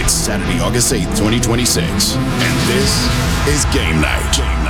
It's Saturday, August 8th, 2026, and this is Game Night.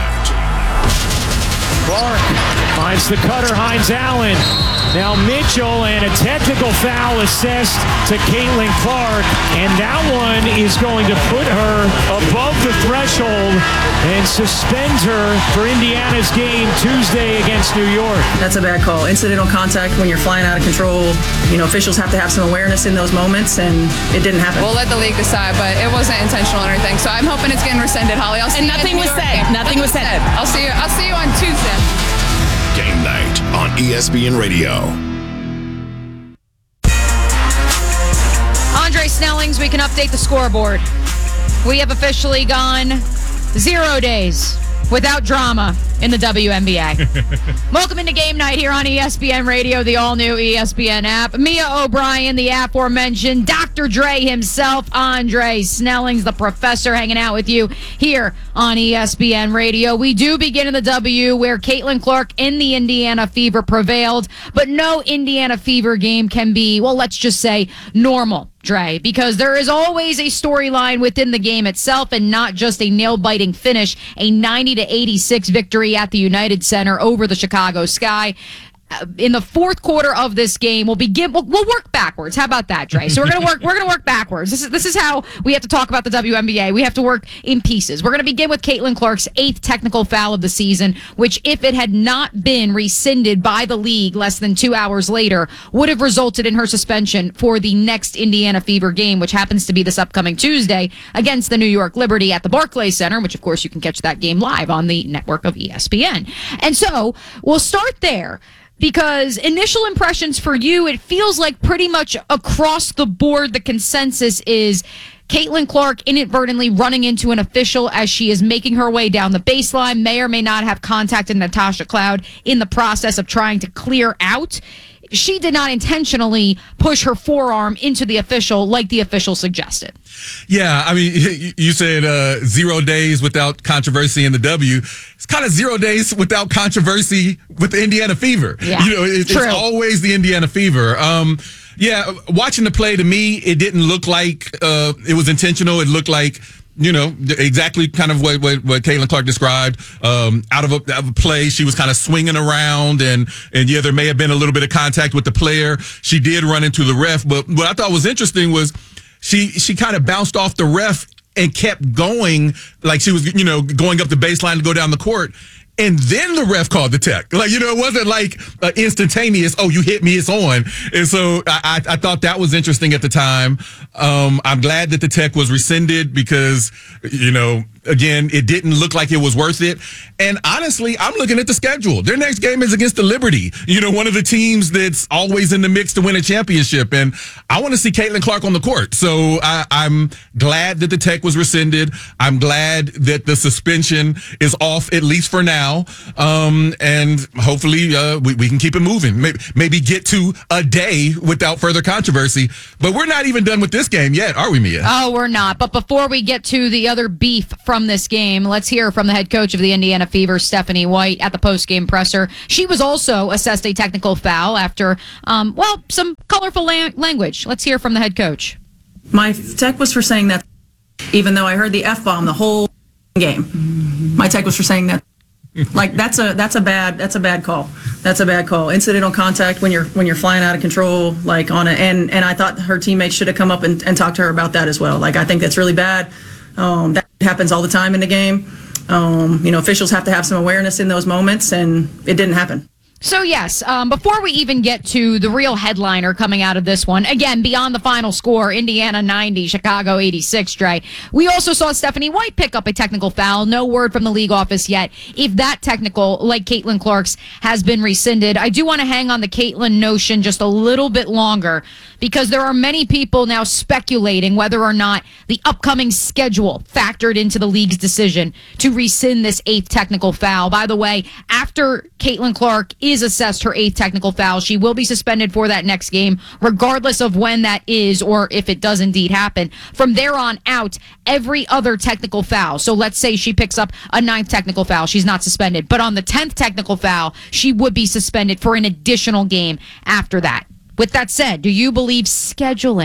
Clark finds the cutter, Hines Allen. Now Mitchell, and a technical foul assessed to Caitlin Clark, and that one is going to put her above the threshold and suspend her for Indiana's game Tuesday against New York. That's a bad call. Incidental contact when you're flying out of control. Officials have to have some awareness in those moments, and it didn't happen. We'll let the league decide, but it wasn't intentional or anything. So I'm hoping it's getting rescinded, Holly. And nothing was said. Nothing was said. I'll see you on Tuesday. Game Night on ESPN Radio. Andre Snellings, we can update the scoreboard. We have officially gone 0 days without drama in the WNBA. Welcome into Game Night here on ESPN Radio, the all-new ESPN app. Mia O'Brien, the aforementioned Dr. Dre himself, Andre Snellings, the professor, hanging out with you here on ESPN Radio. We do begin in the W, where Caitlin Clark in the Indiana Fever prevailed, but no Indiana Fever game can be, well, let's just say normal, Dre, because there is always a storyline within the game itself and not just a nail-biting finish, a 90-86 victory at the United Center over the Chicago Sky. In the fourth quarter of this game, we'll work backwards. How about that, Dre? So we're gonna work backwards. This is how we have to talk about the WNBA. We have to work in pieces. We're gonna begin with Caitlin Clark's 8th technical foul of the season, which, if it had not been rescinded by the league less than 2 hours later, would have resulted in her suspension for the next Indiana Fever game, which happens to be this upcoming Tuesday against the New York Liberty at the Barclays Center, which of course you can catch that game live on the network of ESPN. And so we'll start there, because initial impressions for you, it feels like pretty much across the board, the consensus is Caitlin Clark inadvertently running into an official as she is making her way down the baseline, may or may not have contacted Natasha Cloud in the process of trying to clear out. She did not intentionally push her forearm into the official like the official suggested. Yeah, I mean, you said 0 days without controversy in the W. It's kind of 0 days without controversy with the Indiana Fever. Yeah, it's always the Indiana Fever. Yeah, watching the play, to me, it didn't look like it was intentional. It looked like, exactly kind of what Caitlin Clark described. Out of a play, she was kind of swinging around, and yeah, there may have been a little bit of contact with the player. She did run into the ref, but what I thought was interesting was she kind of bounced off the ref and kept going, like she was, going up the baseline to go down the court. And then the ref called the tech. It wasn't like instantaneous, oh, you hit me, it's on. And so I thought that was interesting at the time. I'm glad that the tech was rescinded because, again, it didn't look like it was worth it. And honestly, I'm looking at the schedule. Their next game is against the Liberty, one of the teams that's always in the mix to win a championship. And I want to see Caitlin Clark on the court. So I'm glad that the tech was rescinded. I'm glad that the suspension is off, at least for now. And hopefully we can keep it moving. Maybe get to a day without further controversy. But we're not even done with this game yet, are we, Mia? Oh, we're not. But before we get to the other beef from this game, let's hear from the head coach of the Indiana Fever, Stephanie White, at the post-game presser. She was also assessed a technical foul after, some colorful language. Let's hear from the head coach. My tech was for saying that, even though I heard the F-bomb the whole game. My tech was for saying that. That's a bad call. That's a bad call. Incidental contact when you're flying out of control, and I thought her teammates should have come up and talked to her about that as well. I think that's really bad. That happens all the time in the game. Officials have to have some awareness in those moments, and it didn't happen. So, yes, before we even get to the real headliner coming out of this one, again, beyond the final score, Indiana 90, Chicago 86, Dre, we also saw Stephanie White pick up a technical foul. No word from the league office yet if that technical, like Caitlin Clark's, has been rescinded. I do want to hang on the Caitlin notion just a little bit longer, because there are many people now speculating whether or not the upcoming schedule factored into the league's decision to rescind this 8th technical foul. By the way, after Caitlin Clark is assessed her 8th technical foul, she will be suspended for that next game, regardless of when that is or if it does indeed happen. From there on out, every other technical foul, so let's say she picks up a 9th technical foul, she's not suspended. But on the 10th technical foul, she would be suspended for an additional game after that. With that said, do you believe scheduling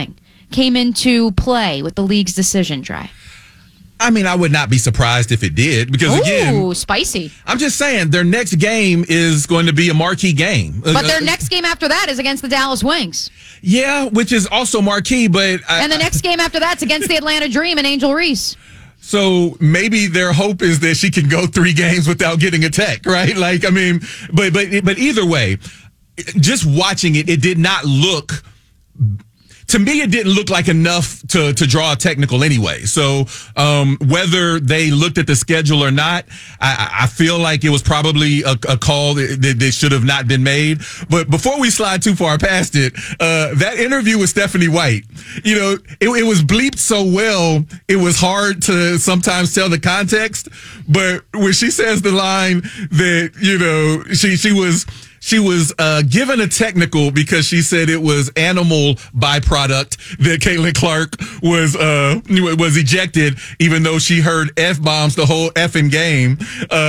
came into play with the league's decision, Dre? I mean, I would not be surprised if it did because, again, spicy. I'm just saying their next game is going to be a marquee game. But their next game after that is against the Dallas Wings. Yeah, which is also marquee, but... And the next game after that's against the Atlanta Dream and Angel Reese. So maybe their hope is that she can go 3 games without getting a tech, right? Like, I mean, but either way, just watching it, it did not look... To me, it didn't look like enough to draw a technical anyway. So whether they looked at the schedule or not, I feel like it was probably a call that should have not been made. But before we slide too far past it, that interview with Stephanie White, you know, it was bleeped so well, it was hard to sometimes tell the context. But when she says the line that, you know, she was given a technical because she said it was animal byproduct that Caitlin Clark was ejected, even though she heard F-bombs the whole effing game.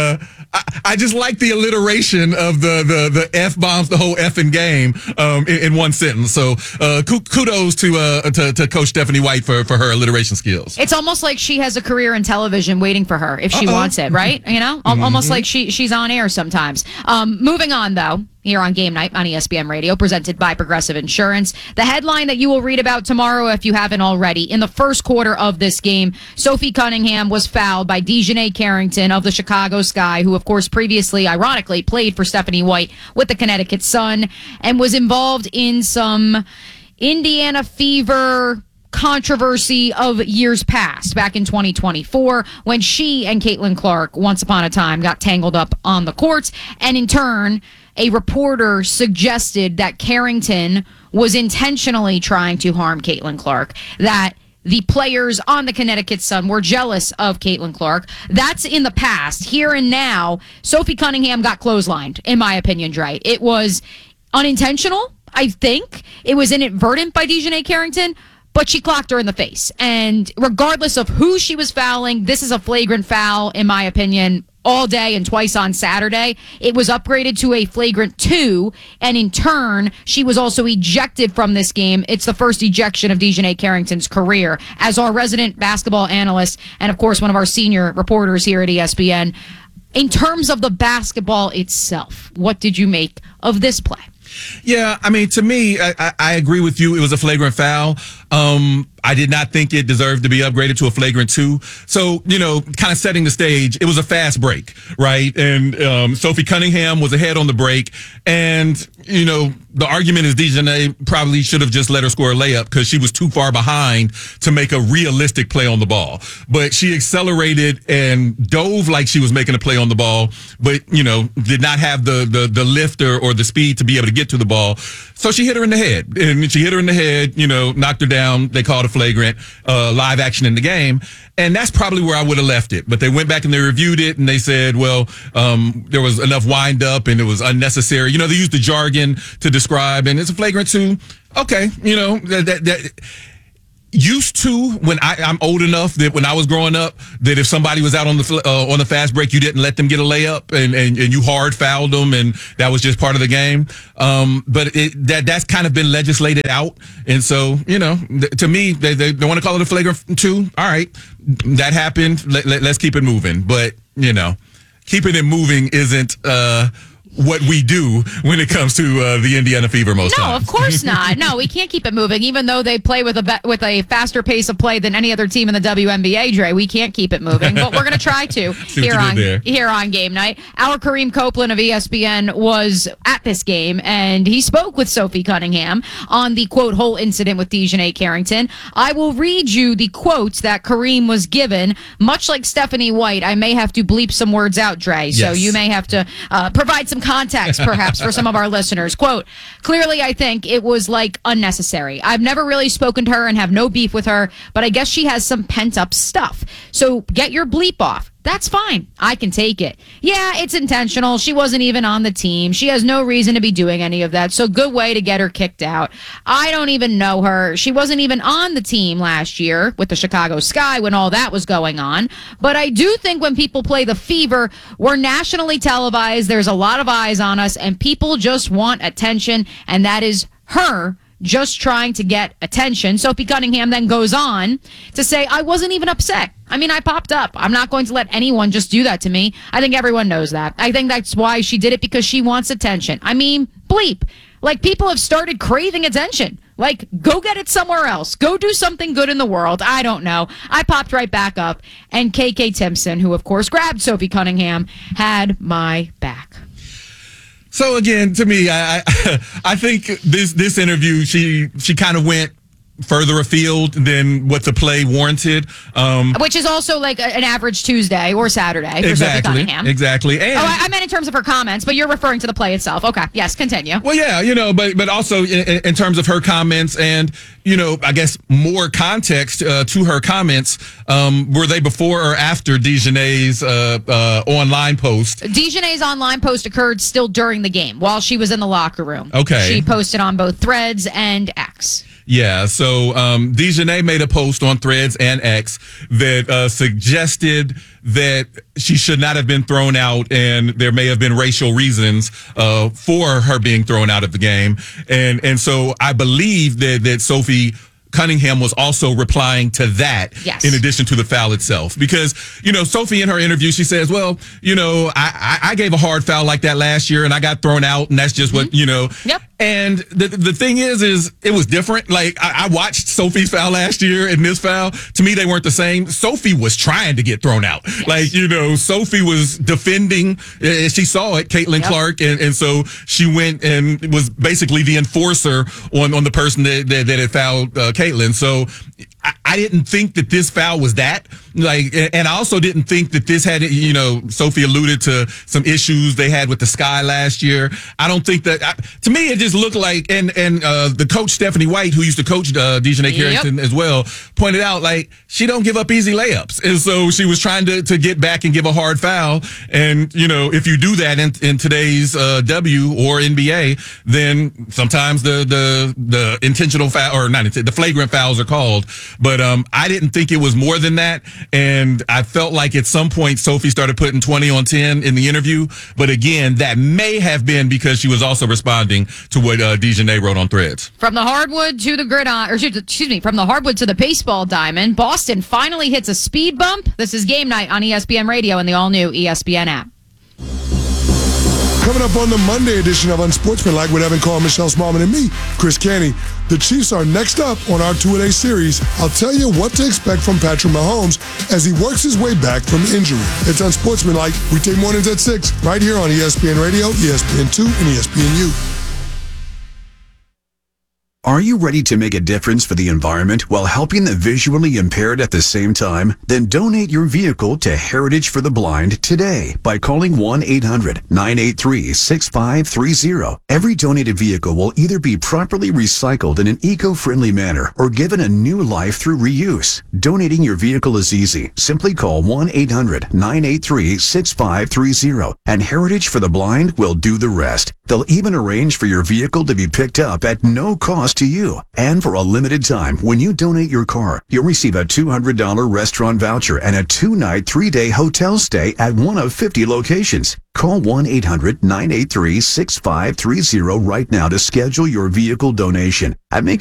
I just like the alliteration of the F-bombs the whole effing game in one sentence. So kudos to Coach Stephanie White for her alliteration skills. It's almost like she has a career in television waiting for her if she wants it, right? You know, almost like she's on air sometimes. Moving on, though. Here on Game Night on ESPN Radio, presented by Progressive Insurance. The headline that you will read about tomorrow, if you haven't already, in the first quarter of this game, Sophie Cunningham was fouled by Dejanay Carrington of the Chicago Sky, who, of course, previously, ironically, played for Stephanie White with the Connecticut Sun and was involved in some Indiana Fever controversy of years past, back in 2024, when she and Caitlin Clark, once upon a time, got tangled up on the courts, and in turn, a reporter suggested that Carrington was intentionally trying to harm Caitlin Clark, that the players on the Connecticut Sun were jealous of Caitlin Clark. That's in the past. Here and now, Sophie Cunningham got clotheslined, in my opinion, Dre. It was unintentional, I think. It was inadvertent by Dejanay Carrington, but she clocked her in the face. And regardless of who she was fouling, this is a flagrant foul, in my opinion, all day and twice on Saturday. It was upgraded to a flagrant 2, and in turn, she was also ejected from this game. It's the first ejection of Dejanay Carrington's career. As our resident basketball analyst, and of course one of our senior reporters here at ESPN, in terms of the basketball itself, what did you make of this play? Yeah, I mean, to me, I agree with you. It was a flagrant foul. I did not think it deserved to be upgraded to a flagrant 2. So, you know, kind of setting the stage, it was a fast break, right? And Sophie Cunningham was ahead on the break. And, you know, the argument is Dejanay probably should have just let her score a layup because she was too far behind to make a realistic play on the ball. But she accelerated and dove like she was making a play on the ball, but, you know, did not have the lift or the speed to be able to get to the ball. So she hit her in the head. And she hit her in the head, you know, knocked her down. They called a flagrant, live action in the game. And that's probably where I would have left it. But they went back and they reviewed it and they said, well, there was enough wind up and it was unnecessary. You know, they used the jargon to describe, and it's a flagrant 2. Okay. You know, that used to, when I'm old enough that when I was growing up, that if somebody was out on the fast break, you didn't let them get a layup and you hard fouled them, and that was just part of the game. But that's kind of been legislated out, and so, you know, to me, they want to call it a flagrant 2. All right, that happened. Let's keep it moving. But, you know, keeping it moving isn't what we do when it comes to the Indiana Fever most times. No, of course not. No, we can't keep it moving, even though they play with a faster pace of play than any other team in the WNBA, Dre. We can't keep it moving, but we're going to try to here on Game Night. Our Kareem Copeland of ESPN was at this game, and he spoke with Sophie Cunningham on the, quote, whole incident with Dejanay Carrington. I will read you the quotes that Kareem was given. Much like Stephanie White, I may have to bleep some words out, Dre, so you may have to provide some context, perhaps, for some of our listeners. Quote, clearly, I think it was, like, unnecessary. I've never really spoken to her and have no beef with her, but I guess she has some pent-up stuff. So get your bleep off. That's fine. I can take it. Yeah, it's intentional. She wasn't even on the team. She has no reason to be doing any of that. So good way to get her kicked out. I don't even know her. She wasn't even on the team last year with the Chicago Sky when all that was going on. But I do think when people play the Fever, we're nationally televised. There's a lot of eyes on us, and people just want attention, and that is her just trying to get attention. Sophie Cunningham then goes on to say, I wasn't even upset. I mean, I popped up. I'm not going to let anyone just do that to me. I think everyone knows that. I think that's why she did it, because she wants attention. I mean, bleep. Like, people have started craving attention. Like, go get it somewhere else. Go do something good in the world. I don't know. I popped right back up. And KK Timpson, who, of course, grabbed Sophie Cunningham, had my back. So, again, to me, I think this interview, she kind of went further afield than what the play warranted. Which is also like an average Tuesday or Saturday for Sophie Cunningham. Exactly. And I meant in terms of her comments, but you're referring to the play itself. Okay. Yes, continue. Well, yeah, but also in terms of her comments and, I guess more context to her comments, were they before or after DeJournet's online post? DeJournet's online post occurred still during the game while she was in the locker room. Okay. She posted on both Threads and X. Yeah, so DeJournette made a post on Threads and X that suggested that she should not have been thrown out, and there may have been racial reasons for her being thrown out of the game. And so I believe that Sophie Cunningham was also replying to that, yes, in addition to the foul itself. Because, Sophie in her interview, she says, well, I gave a hard foul like that last year and I got thrown out, and that's just what, Yep. And the thing is it was different. Like, I watched Sophie's foul last year and this foul. To me, they weren't the same. Sophie was trying to get thrown out. Yes. Like, Sophie was defending. She saw it, Caitlin Clark. And so she went and was basically the enforcer on the person that had fouled Caitlin. So I didn't think that this foul was that. Like, and I also didn't think that this had, Sophie alluded to some issues they had with the sky last year. I don't think that, to me, it just looked like, and the coach, Stephanie White, who used to coach DeJournette Carrington as well, pointed out, like, she don't give up easy layups. And so she was trying to get back and give a hard foul. And, if you do that in today's W or NBA, then sometimes the intentional foul, or not, the flagrant fouls are called. But I didn't think it was more than that. And I felt like at some point Sophie started putting 20 on 10 in the interview. But again, that may have been because she was also responding to what DeJournette wrote on Threads. From the hardwood to the gridiron, from the hardwood to the baseball diamond, Boston finally hits a speed bump. This is Game Night on ESPN Radio and the all-new ESPN app. Coming up on the Monday edition of Unsportsmanlike with Evan Carr, Michelle Smallman, and me, Chris Canty. The Chiefs are next up on our two-a-day series. I'll tell you what to expect from Patrick Mahomes as he works his way back from injury. It's Unsportsmanlike, weekday mornings at 6, right here on ESPN Radio, ESPN2, and ESPNU. Are you ready to make a difference for the environment while helping the visually impaired at the same time? Then donate your vehicle to Heritage for the Blind today by calling 1-800-983-6530. Every donated vehicle will either be properly recycled in an eco-friendly manner or given a new life through reuse. Donating your vehicle is easy. Simply call 1-800-983-6530 and Heritage for the Blind will do the rest. They'll even arrange for your vehicle to be picked up at no cost to you. And for a limited time, when you donate your car, you'll receive a $200 restaurant voucher and a 2-night, 3-day hotel stay at one of 50 locations. Call 1-800-983-6530 right now to schedule your vehicle donation.